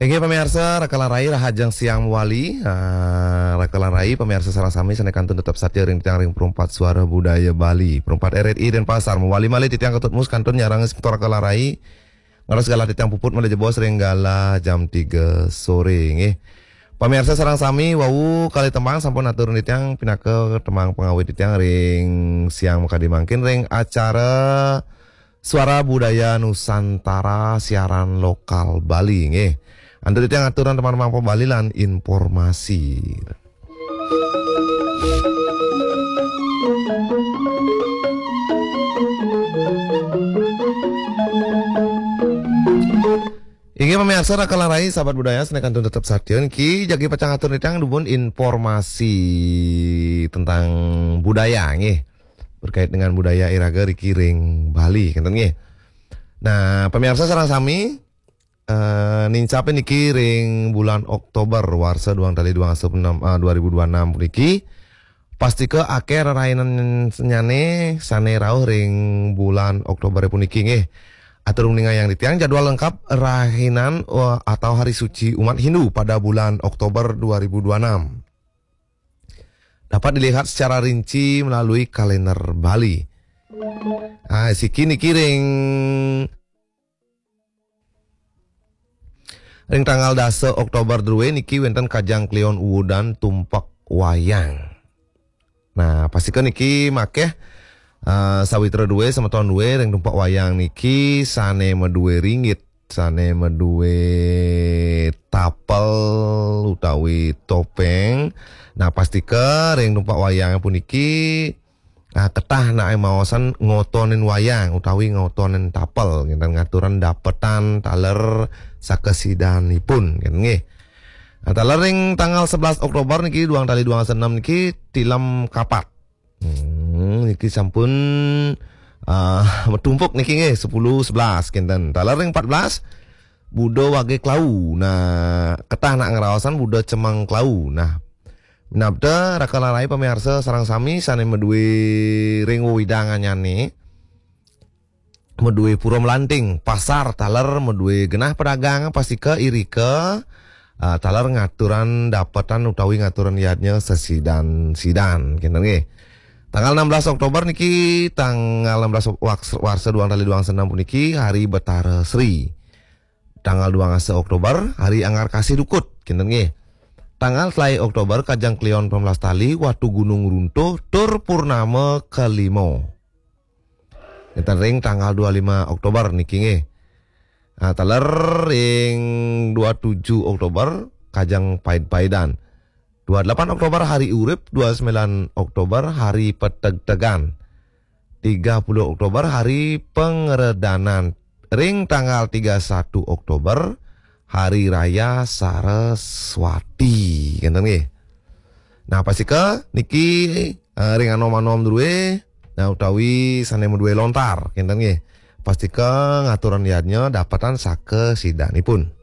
Inggih pamirsa Rakalarai Rahajang Siang Wali Rakalarai pamirsa sareng sami sanekantun tetap satya ring tiang ring perumpat suara budaya Bali perumpat RRI dan pasar mewali mali titiang ketutmus kantun nyarang sektor Rakalarai ngaros segala titiang puput mali jebos ring gala jam 3 sore nggih. Pamirsa sareng sami wau kali temang sampun atur titiang pinake temang pengawit titiang ring siang mukadi mangkin ring acara Suara Budaya Nusantara siaran lokal Bali nggih. Anda itu yang aturan teman-teman Bali lan informasi. Ini pemirsa Rakalarai sahabat budaya senekantun tetap satyon ki jagi pacang atur nitang dubun informasi tentang budaya nggih. Berkait dengan budaya iraga rikiring Bali kenten nggih. Nah, pemirsa sareng sami nincape niki ring bulan Oktober warsa 2026 niki pasti ke akhir rainan senyane sane rauh ring bulan Oktober puniki nggih. Atur yang ditiang jadwal lengkap rahinan atau hari suci umat Hindu pada bulan Oktober 2026. Dapat dilihat secara rinci melalui kalender Bali. Siki niki ring tanggal 10 Oktober 2 niki wenten kajang klion uwudan tumpak wayang. Nah, pastikan niki makeh sawitra 2 sama tahun 2 ring tumpak wayang niki sane medue ringgit, sane medue tapel utawi topeng. Nah, pastikan ring tumpak wayang puniki ketah nak maosan ngotonin wayang utawi ngotonin tapel ngenten ngaturan dapetan taler sakesidanipun kan nggih. Nah, taler ring tanggal 11 Oktober niki 2026 niki tilam kapat. Niki sampun metumpuk niki nggih 10 11 kinten. Taler ring 14 Budo wage klau. Nah, ketah nak ngerawasan Budo cemang klau. Nah, Nabda Rakalarai pamirsa sarang sami sane medue ring widangan nyane medue pura melanting pasar taler medue genah pedagang pasti ke irike taler ngaturan dapatan utawi ngaturan yadnya sesidan kinten nggih. Tanggal 16 Oktober niki tanggal 16 warsa 2026 puniki hari Betara Sri. Tanggal 12 Oktober hari Anggar Kasih Dukut kinten nggih. Tanggal selai Oktober kajang klion 15 tali watu gunung runtuh tur purnama kelimo. Enten ring tanggal 25 Oktober niki nggih. Taler ring 27 Oktober kajang pait-paidan. 28 Oktober hari urip, 29 Oktober hari peteg-tegan. 30 Oktober hari pengeredanan. Ring tanggal 31 Oktober Hari Raya Saraswati kenten nggih. Nah, pasika niki ring anom-anom duwe nah utawi sane duwe lontar kenten nggih. Pastika ngaturan yadnya dapatan sakesidanipun.